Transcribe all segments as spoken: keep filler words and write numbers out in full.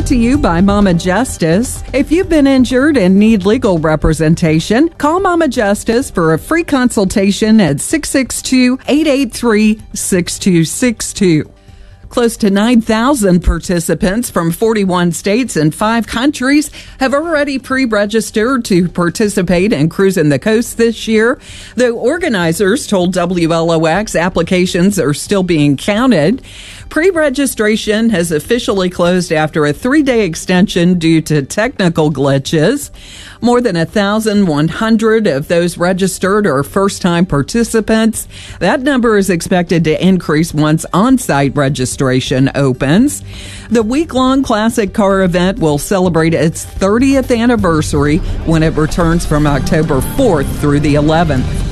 brought to you by Mama Justice. If you've been injured and need legal representation, call Mama Justice for a free consultation at six six two, eight eight three, six two six two. Close to nine thousand participants from forty-one states and five countries have already pre-registered to participate in Cruising the Coast this year. The organizers told W L O X applications are still being counted. Pre-registration has officially closed after a three-day extension due to technical glitches. More than one thousand one hundred of those registered are first-time participants. That number is expected to increase once on-site registration opens. The week-long Classic Car event will celebrate its thirtieth anniversary when it returns from October fourth through the eleventh.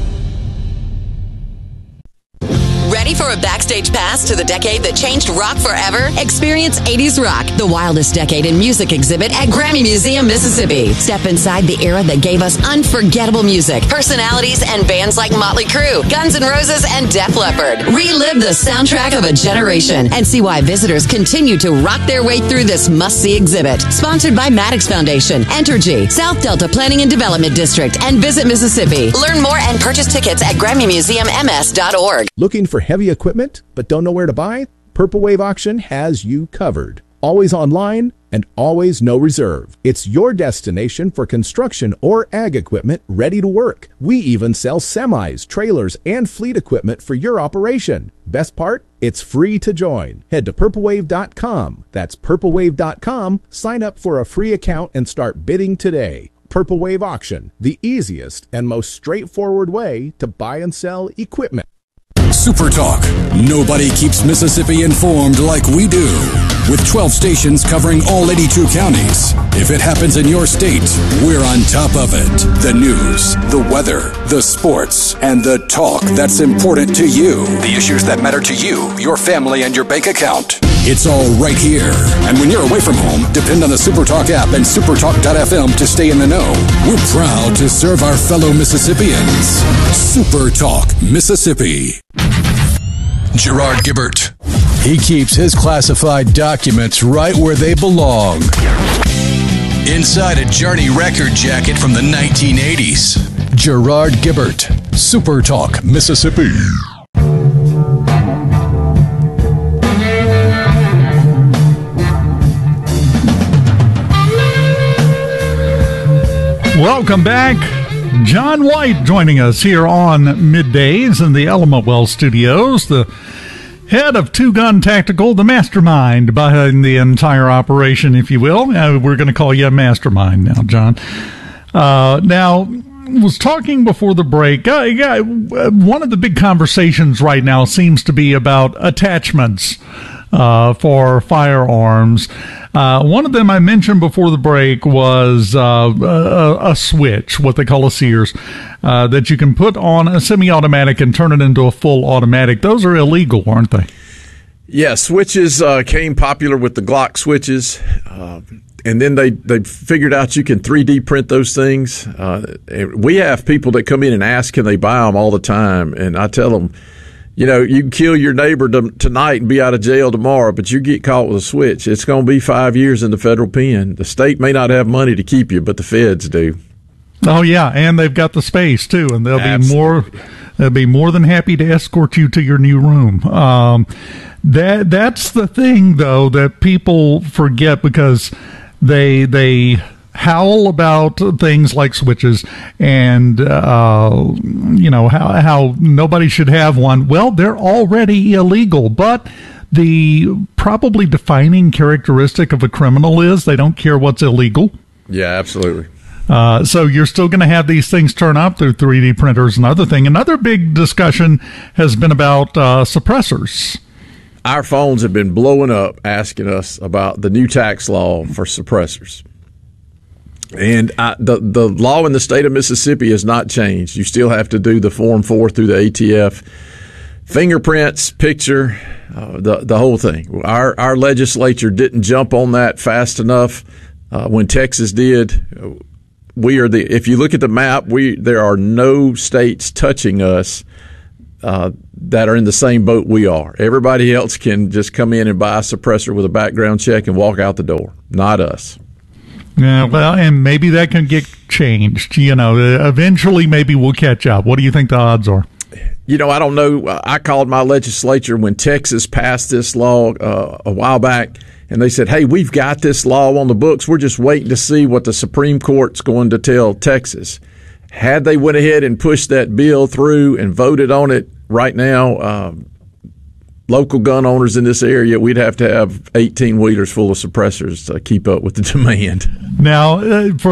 Ready for a backstage pass to the decade that changed rock forever? Experience eighties Rock, the wildest decade in music exhibit at Grammy Museum, Mississippi. Step inside the era that gave us unforgettable music, personalities, and bands like Motley Crue, Guns N' Roses, and Def Leppard. Relive the soundtrack of a generation and see why visitors continue to rock their way through this must-see exhibit. Sponsored by Maddox Foundation, Entergy, South Delta Planning and Development District, and Visit Mississippi. Learn more and purchase tickets at Grammy Museum M S dot org. Looking for heavy equipment but don't know where to buy? Purple Wave Auction has you covered. Always online and always no reserve. It's your destination for construction or ag equipment ready to work. We even sell semis, trailers, and fleet equipment for your operation. Best part? It's free to join. Head to purple wave dot com. That's purple wave dot com. Sign up for a free account and start bidding today. Purple Wave Auction, the easiest and most straightforward way to buy and sell equipment. Super Talk. Nobody keeps Mississippi informed like we do. With twelve stations covering all eighty-two counties. If it happens in your state, we're on top of it. The news, the weather, the sports, and the talk that's important to you. The issues that matter to you, your family, and your bank account. It's all right here. And when you're away from home, depend on the SuperTalk app and supertalk dot f m to stay in the know. We're proud to serve our fellow Mississippians. SuperTalk Mississippi. Gerard Gibert. He keeps his classified documents right where they belong. Inside a Journey record jacket from the nineteen eighties. Gerard Gibert. SuperTalk Mississippi. Welcome back. John White joining us here on Middays in the Element Well Studios, the head of Two Gun Tactical, the mastermind behind the entire operation, if you will. Uh, we're going to call you a mastermind now, John. Uh, now, was talking before the break. Uh, yeah, one of the big conversations right now seems to be about attachments uh, for firearms. Uh, one of them I mentioned before the break was uh, a, a switch, what they call a Sears, uh, that you can put on a semi-automatic and turn it into a full automatic. Those are illegal, aren't they? Yeah, switches uh, came popular with the Glock switches, uh, and then they, they figured out you can three D print those things. Uh, we have people that come in and ask, can they buy them all the time, and I tell them, you know, you can kill your neighbor to, tonight and be out of jail tomorrow, but you get caught with a switch, it's going to be five years in the federal pen. The state may not have money to keep you, but the feds do. Oh yeah, and they've got the space too, and they'll Absolutely. be more they'll be more than happy to escort you to your new room. Um, that that's the thing though that people forget, because they they. howl about things like switches and, uh, you know, how, how nobody should have one. Well, they're already illegal, but the probably defining characteristic of a criminal is they don't care what's illegal. Yeah, absolutely. Uh, so you're still going to have these things turn up through three D printers and other thing. Another big discussion has been about uh, suppressors. Our phones have been blowing up asking us about the new tax law for suppressors. And I, the the law in the state of Mississippi has not changed. You still have to do the Form four through the A T F, fingerprints, picture, uh, the the whole thing. Our our legislature didn't jump on that fast enough uh, when Texas did. We are the if you look at the map, we there are no states touching us uh, that are in the same boat we are. Everybody else can just come in and buy a suppressor with a background check and walk out the door. Not us. Yeah, well, and maybe that can get changed. You know, eventually maybe we'll catch up. What do you think the odds are? You know, I don't know. I called my legislature when Texas passed this law uh, a while back, and they said, hey, we've got this law on the books. We're just waiting to see what the Supreme Court's going to tell Texas. Had they went ahead and pushed that bill through and voted on it right now, uh, local gun owners in this area, we'd have to have eighteen-wheelers full of suppressors to keep up with the demand. Now, uh, for